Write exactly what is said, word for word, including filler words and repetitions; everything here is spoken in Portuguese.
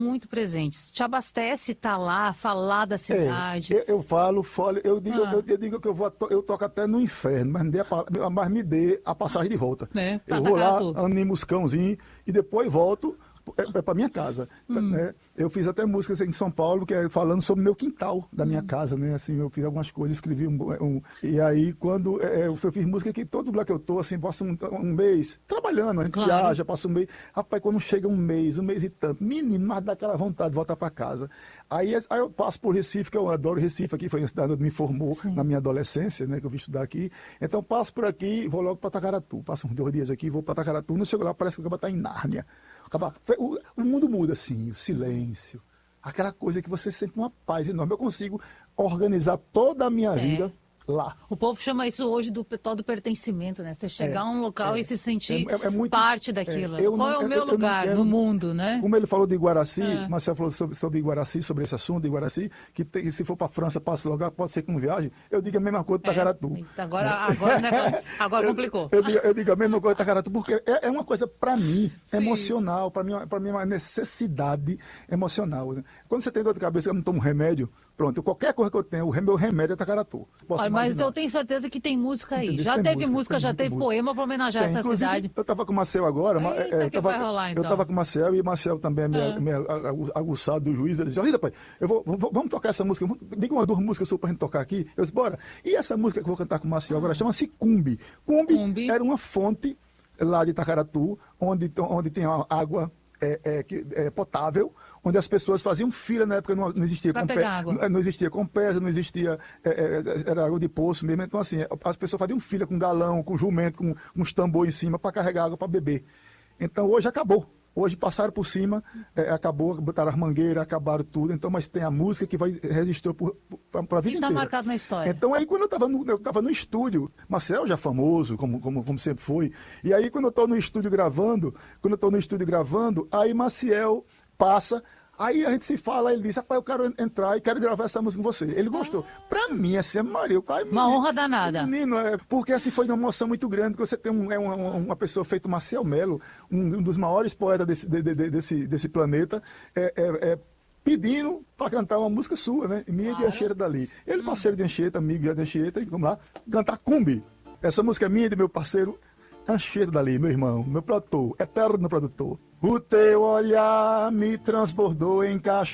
muito presentes. Te abastece, tá lá, falar da cidade. É, eu, eu falo, falo eu, digo, Ah. eu, eu digo que eu, vou, eu toco até no inferno, mas me dê a, mas me dê a passagem de volta. Né? Pra Eu vou lá, Tacaratu. animo os cãozinhos e depois volto é, é para minha casa. Hum. Né? Eu fiz até músicas em São Paulo que é falando sobre o meu quintal da minha hum. casa, né? Assim, eu fiz algumas coisas, escrevi um, um e aí quando é, eu fiz música que todo lugar que eu tô, assim, passo um, um mês trabalhando, a gente claro. viaja, passa um mês, rapaz, quando chega um mês, um mês e tanto, menino, mas dá aquela vontade de voltar para casa. Aí, aí eu passo por Recife, que eu adoro Recife, aqui foi a cidade onde me formou Sim. na minha adolescência, né, que eu vim estudar aqui. Então passo por aqui e vou logo para Tacaratu. Passo uns dois dias aqui, vou para Tacaratu, não chego lá, parece que eu vou estar em Nárnia. O, o mundo muda assim, o silêncio, aquela coisa que você sente uma paz enorme. Eu consigo organizar toda a minha é. vida lá. O povo chama isso hoje do tal do pertencimento, né? Você chegar é, a um local é, e se sentir é, é muito, parte daquilo. É, Qual não, é o meu eu, lugar eu no mundo, né? Como ele falou de Iguaraci, é. Marcelo falou sobre, sobre Iguaraci, sobre esse assunto de Iguaraci, que tem, se for para a França, passa lugar, pode ser com viagem, eu digo a mesma coisa de Tacaratu. É, agora, agora, né, agora complicou. Eu, eu, digo, eu digo a mesma coisa de Tacaratu, porque é, é uma coisa, para mim, Sim. emocional, para mim, para mim é uma necessidade emocional. Né? Quando você tem dor de cabeça, eu não tomo remédio, pronto, qualquer coisa que eu tenho, o meu remédio é Tacaratu. Olha, mas eu tenho certeza que tem música aí. Entendeu? Já tem teve música, música já teve música. Poema para homenagear tem, essa cidade. Eu estava com o Marcel agora. Eita, é, que tava, vai rolar, então. Eu estava com o Marcel e o Marcel também é meio, ah. meio aguçado do juiz. Ele disse: olha, pai, eu vou, vamos tocar essa música. Diga uma duas músicas sua para a gente tocar aqui. Eu disse: bora. E essa música que eu vou cantar com o Marcel agora chama-se Cumbi. Cumbi. Cumbi era uma fonte lá de Tacaratu, onde, onde tem água é, é, é, potável, onde as pessoas faziam fila na época, não, não existia com não, não existia compesa, não existia, é, é, era água de poço mesmo, então assim, as pessoas faziam fila com galão, com jumento, com uns tambor em cima para carregar água para beber. Então hoje acabou. Hoje passaram por cima, é, acabou, botaram as mangueiras, acabaram tudo, então, mas tem a música que vai registrar para a vida e tá inteira. Marcado na história. Então aí quando eu estava no, eu tava no estúdio, Marcel já famoso, como, como, como sempre foi, e aí quando eu estou no estúdio gravando, quando eu estou no estúdio gravando, aí Maciel passa. Aí a gente se fala, ele diz: rapaz, eu quero entrar e quero gravar essa música com você. Ele gostou. Ah. Pra mim, assim, é Maria, o pai... Uma honra danada. Menino, é, porque assim foi uma emoção muito grande, que você tem um, é uma, uma pessoa feita, Marcel Melo, um, um dos maiores poetas desse, de, de, desse, desse planeta, é, é, é, pedindo para cantar uma música sua, né? Minha claro. de Anchieta dali. Ele, parceiro de Anchieta, amigo de Anchieta, e vamos lá, cantar Cumbi. Essa música é minha e de meu parceiro Anchieta dali, meu irmão, meu produtor, eterno produtor. O teu olhar me transbordou em caixa.